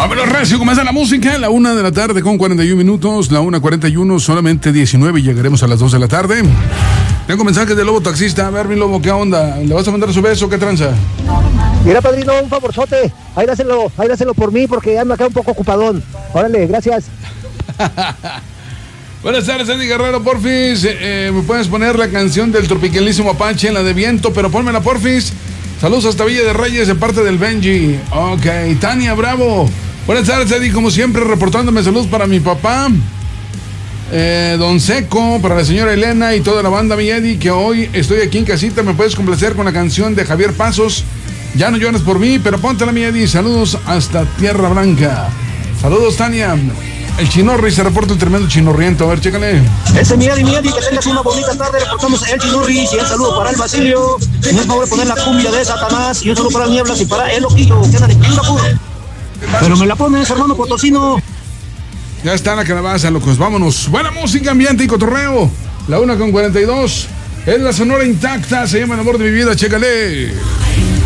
Vámonos, recio, comienza la música, la 1 de la tarde con 41 minutos, la 1:41, solamente 19 y llegaremos a las 2 de la tarde. Tengo mensajes de Lobo Taxista. A ver, mi Lobo, ¿qué onda? ¿Le vas a mandar su beso? ¿Qué tranza? Mira, padrino, un favorzote. Ahí dáselo por mí porque ando acá un poco ocupadón. Órale, gracias. Buenas tardes, Eddie Guerrero, porfis. ¿Me puedes poner la canción del tropicalísimo Apache, la de viento? Pero pónmela, porfis. Saludos hasta Villa de Reyes de parte del Benji. Ok, Tania Bravo. Buenas tardes, Eddie, como siempre, reportándome saludos para mi papá, Don Seco, para la señora Elena y toda la banda, mi Eddie, que hoy estoy aquí en casita. ¿Me puedes complacer con la canción de Javier Pasos? Ya no llores por mí, pero póntela, mi Eddie. Saludos hasta Tierra Blanca. Saludos, Tania. El Chinorri se reporta el tremendo chinorriento. A ver, chécale. Ese mi Eddie, que tengas una bonita tarde. Reportándose el Chinorri. Y un saludo para el Basilio. Y un favor de poner la cumbia de Satanás. Y un saludo para el Nieblas y para el Oquillo, que anda de Singapur. Pero me la pones, hermano Potosino. Ya está la calabaza, locos. Vámonos. Buena música, ambiente y cotorreo. La 1:42. Es la Sonora Intacta. Se llama El Amor de mi Vida. Chécale.